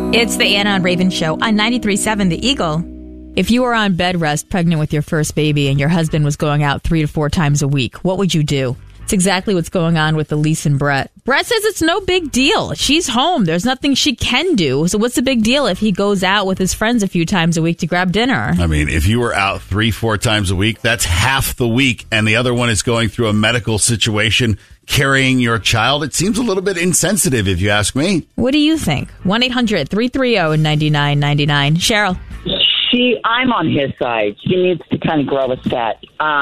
It's the Anna and Raven Show on 93.7 The Eagle. If you were on bed rest pregnant with your first baby and your husband was going out 3 to 4 times a week, what would you do? It's exactly what's going on with Elise and Brett. Brett says it's no big deal. She's home. There's nothing she can do. So what's the big deal if he goes out with his friends a few times a week to grab dinner? I mean, if you were out 3-4 times a week, that's half the week. And the other one is going through a medical situation, carrying your child. It seems a little bit insensitive, if you ask me. What do you think? 1-800-330-9999. Cheryl. I'm on his side. She needs to kind of grow a set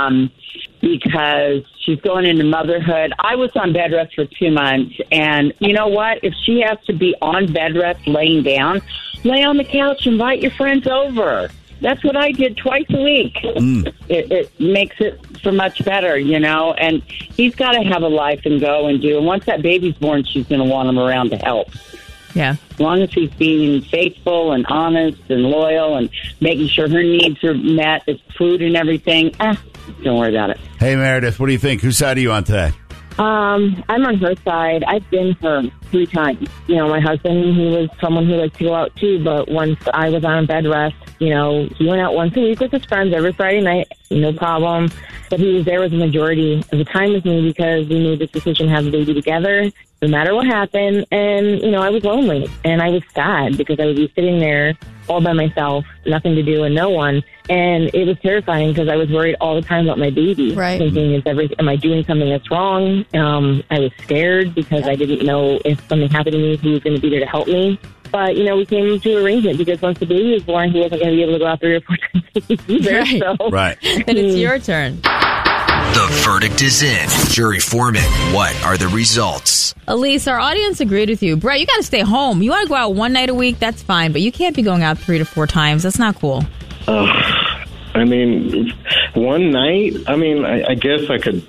because she's going into motherhood. I was on bed rest for 2 months, and you know what? If she has to be on bed rest laying down, lay on the couch, invite your friends over. That's what I did twice a week. It makes it so much better, you know, and he's got to have a life and go and do. And once that baby's born, she's going to want him around to help. Yeah. As long as he's being faithful and honest and loyal and making sure her needs are met, as food and everything, don't worry about it. Hey, Meredith, what do you think? Whose side are you on today? I'm on her side. I've been her 3 times. You know, my husband, he was someone who liked to go out too, but once I was on bed rest, you know, he went out once a week with his friends every Friday night, no problem. But he was there with the majority of the time with me because we made this decision to have the baby together, no matter what happened. And, you know, I was lonely and I was sad because I would be sitting there all by myself, nothing to do and no one. And it was terrifying because I was worried all the time about my baby. Right. Thinking, am I doing something that's wrong? I was scared because I didn't know if something happened to me, who was going to be there to help me. But, you know, we came to arrangement because once the baby was born, he wasn't going to be able to go out 3 or 4 times a week either. Right. So. Right. Then it's your turn. The verdict is in. Jury foreman, what are the results? Elise, our audience agreed with you. Brett, you got to stay home. You want to go out 1 night a week, that's fine, but you can't be going out 3 to 4 times. That's not cool. I mean, 1 night? I mean, I guess I can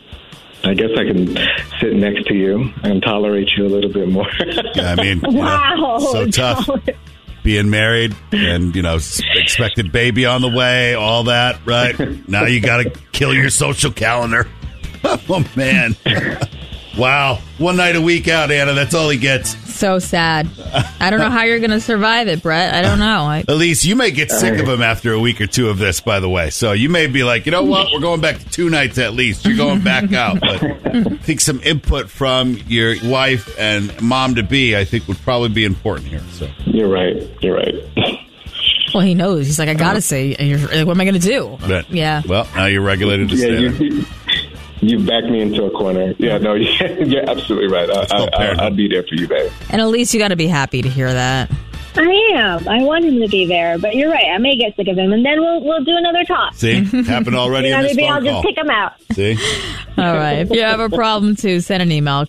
sit next to you and tolerate you a little bit more. Yeah, I mean, Wow. So tough. Being married and, you know, expected baby on the way, all that, right? Now you got to kill your social calendar. Oh, man. Wow. 1 night a week out, Anna. That's all he gets. So sad. I don't know how you're going to survive it, Brett. I don't know. Elise, you may get sick of him after a week or 2 of this, by the way. So you may be like, you know what? We're going back to 2 nights at least. You're going back out. But I think some input from your wife and mom-to-be, I think, would probably be important here. So You're right. Well, he knows. He's like, I got to say, and you're like, what am I going to do? But, Yeah. Well, now you're regulated to stay there. You backed me into a corner. Yeah, no, you're absolutely right. I'll be there for you, babe. And Elise, you got to be happy to hear that. I am. I want him to be there, but you're right. I may get sick of him, and then we'll do another talk. See? Happened already in this maybe phone I'll just call. pick him out. See? All right. If you have a problem, too, send an email.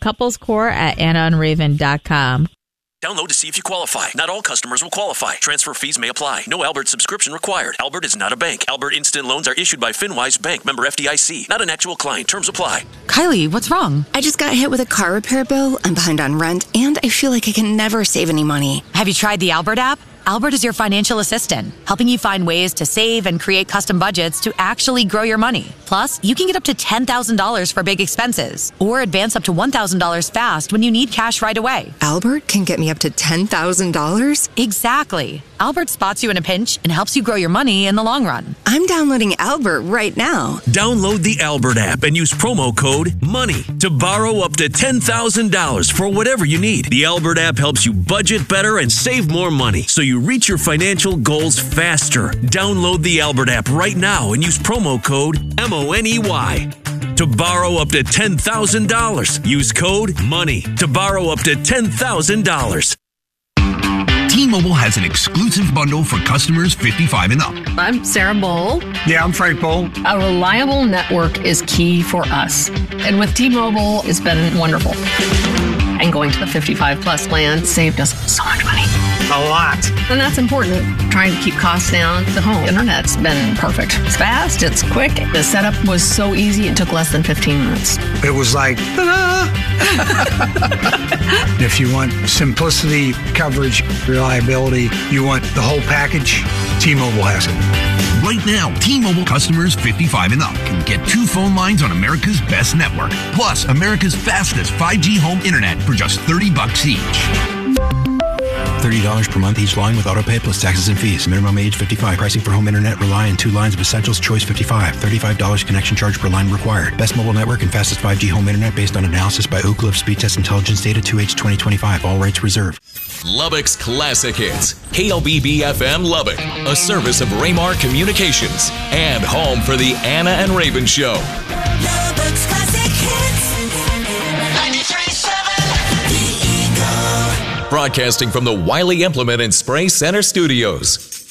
couplescore@annaandraven.com. Download to see if you qualify. Not all customers will qualify. Transfer fees may apply. No Albert subscription required. Albert is not a bank. Albert Instant Loans are issued by FinWise Bank, member FDIC. Not an actual client. Terms apply. Kylie, what's wrong? I just got hit with a car repair bill. I'm behind on rent, and I feel like I can never save any money. Have you tried the Albert app? Albert is your financial assistant, helping you find ways to save and create custom budgets to actually grow your money. Plus, you can get up to $10,000 for big expenses or advance up to $1,000 fast when you need cash right away. Albert can get me up to $10,000? Exactly. Albert spots you in a pinch and helps you grow your money in the long run. I'm downloading Albert right now. Download the Albert app and use promo code MONEY to borrow up to $10,000 for whatever you need. The Albert app helps you budget better and save more money so you reach your financial goals faster. Download the Albert app right now and use promo code MONEY to borrow up to $10,000. Use code MONEY to borrow up to $10,000. T-Mobile has an exclusive bundle for customers 55 and up. I'm Sarah Bowl. Yeah, I'm Frank Bowl. A reliable network is key for us. And with T-Mobile, it's been wonderful. And going to the 55 plus plan saved us so much money. A lot. And that's important. Trying to keep costs down. The home internet's been perfect. It's fast. It's quick. The setup was so easy. It took less than 15 minutes. It was like, ta-da! If you want simplicity, coverage, reliability, you want the whole package, T-Mobile has it. Right now, T-Mobile customers 55 and up can get 2 phone lines on America's best network, plus America's fastest 5G home internet for just $30 each. $30 per month each line with autopay plus taxes and fees. Minimum age 55. Pricing for home internet rely on 2 lines of Essentials Choice 55. $35 connection charge per line required. Best mobile network and fastest 5G home internet based on analysis by Ookla of Speed Test Intelligence data 2H 2025. All rights reserved. Lubbock's Classic Hits. KLBB FM Lubbock, a service of Raymar Communications and home for the Anna and Raven Show. Lubbock's Classic Hits. 93.7 The Eagle. Broadcasting from the Wiley Implement and Spray Center Studios.